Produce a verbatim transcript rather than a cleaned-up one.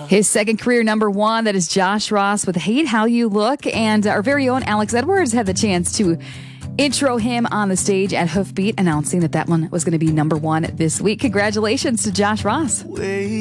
His second career number one, that is Josh Ross with Hate How You Look. And our very own Alex Edwards had the chance to intro him on the stage at Hoofbeat, announcing that that one was going to be number one this week. Congratulations to Josh Ross.